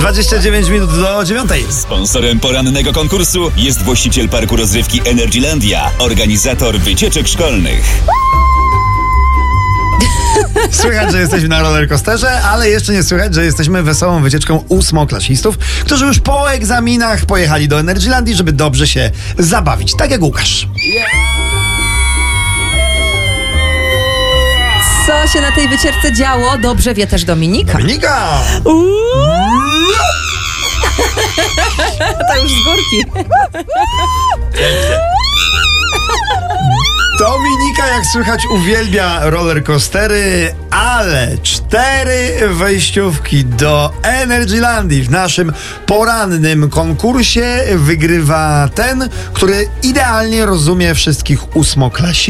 29 minut do 9. Sponsorem porannego konkursu jest właściciel parku rozrywki Energylandia, organizator wycieczek szkolnych. Słychać, że jesteśmy na rollercoasterze, ale jeszcze nie słychać, że jesteśmy wesołą wycieczką ósmoklasistów, którzy już po egzaminach pojechali do Energylandii, żeby dobrze się zabawić. Tak jak Łukasz. Co się na tej wycieczce działo, dobrze wie też Dominika. Dominika! To już z górki. Dominika, jak słychać, uwielbia rollercoastery, ale 4 wejściówki do Energylandii w naszym porannym konkursie wygrywa ten, który idealnie rozumie wszystkich ósmoklasistów.